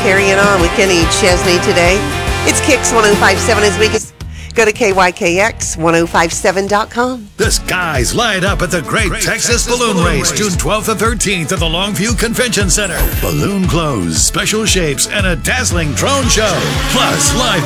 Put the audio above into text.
carrying on with Kenny Chesney today. It's Kicks 105.7 as we go to KYKX1057.com. The skies light up at the Great Texas Balloon Race, June 12th and 13th at the Longview Convention Center. Balloon clothes, special shapes, and a dazzling drone show. Plus, live